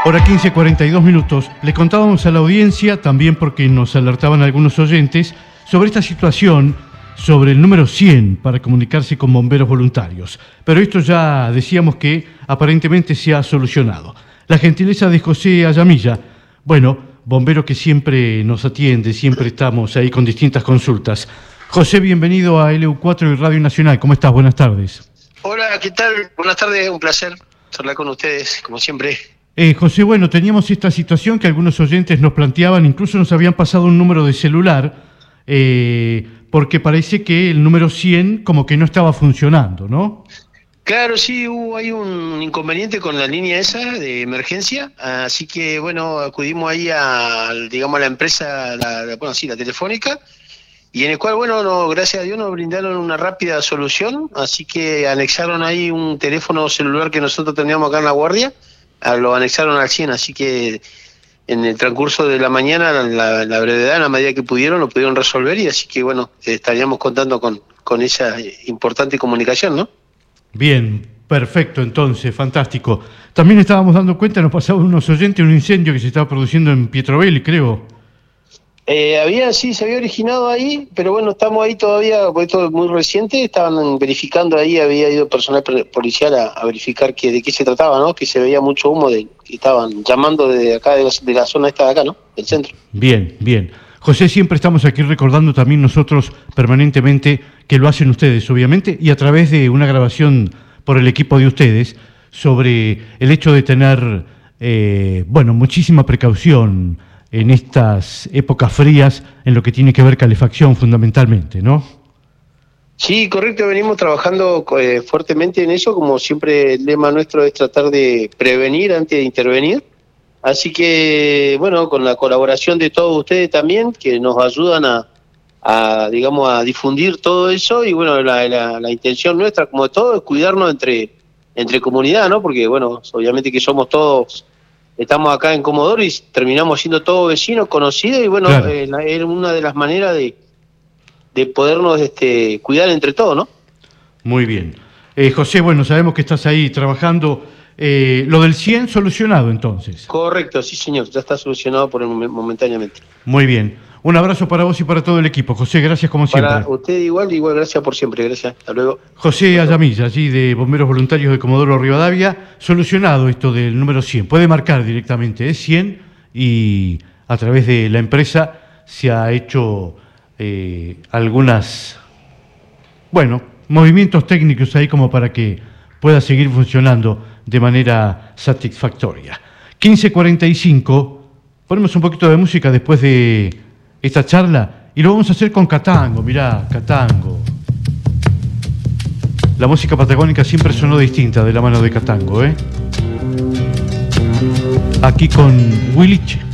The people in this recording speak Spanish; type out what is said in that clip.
Hora 15:42. Le contábamos a la audiencia, también porque nos alertaban algunos oyentes, sobre esta situación, sobre el número 100 para comunicarse con bomberos voluntarios. Pero esto ya decíamos que aparentemente se ha solucionado. La gentileza de José Ayamilla, bueno, bombero que siempre nos atiende, siempre estamos ahí con distintas consultas. José, bienvenido a LU4 y Radio Nacional. ¿Cómo estás? Buenas tardes. Hola, ¿qué tal? Buenas tardes, un placer charlar con ustedes, como siempre. José, bueno, teníamos esta situación que algunos oyentes nos planteaban, incluso nos habían pasado un número de celular, porque parece que el número 100 como que no estaba funcionando, ¿no? Claro, sí, hubo ahí un inconveniente con la línea esa de emergencia, así que bueno, acudimos ahí a la empresa, la telefónica, y en el cual, bueno, gracias a Dios nos brindaron una rápida solución, así que anexaron ahí un teléfono celular que nosotros teníamos acá en la guardia, lo anexaron al 100, así que en el transcurso de la mañana, la brevedad, en la medida que pudieron, lo pudieron resolver, y así que bueno, estaríamos contando con esa importante comunicación, ¿no? Bien, perfecto, entonces, fantástico. También estábamos dando cuenta, nos pasaban unos oyentes, un incendio que se estaba produciendo en Pietrobelli, creo. Se había originado ahí, pero bueno, estamos ahí todavía, porque esto es muy reciente, estaban verificando ahí, había ido personal policial a verificar de qué se trataba, ¿no? Que se veía mucho humo, que estaban llamando de acá, de la zona esta de acá, ¿no? Del centro. Bien, bien. José, siempre estamos aquí recordando también nosotros permanentemente que lo hacen ustedes, obviamente, y a través de una grabación por el equipo de ustedes sobre el hecho de tener, muchísima precaución en estas épocas frías, en lo que tiene que ver calefacción fundamentalmente, ¿no? Sí, correcto, venimos trabajando fuertemente en eso, como siempre el lema nuestro es tratar de prevenir antes de intervenir, así que, bueno, con la colaboración de todos ustedes también, que nos ayudan a difundir todo eso, y bueno, la intención nuestra, como de todo, es cuidarnos entre comunidad, ¿no? Porque, bueno, obviamente que somos todos... Estamos acá en Comodoro y terminamos siendo todos vecinos, conocidos, y bueno, claro, es una de las maneras de podernos cuidar entre todos, ¿no? Muy bien. José, bueno, sabemos que estás ahí trabajando. Lo del 100 solucionado, entonces. Correcto, sí, señor, ya está solucionado momentáneamente. Muy bien. Un abrazo para vos y para todo el equipo. José, gracias como siempre. Para usted igual, gracias por siempre, gracias. Hasta luego. José Ayamilla, allí de Bomberos Voluntarios de Comodoro Rivadavia, solucionado esto del número 100. Puede marcar directamente, 100, y a través de la empresa se ha hecho movimientos técnicos ahí como para que pueda seguir funcionando de manera satisfactoria. 15:45, ponemos un poquito de música después de esta charla, y lo vamos a hacer con Catango. Mirá, Catango. La música patagónica siempre sonó distinta de la mano de Catango, ¿eh? Aquí con Huiliche.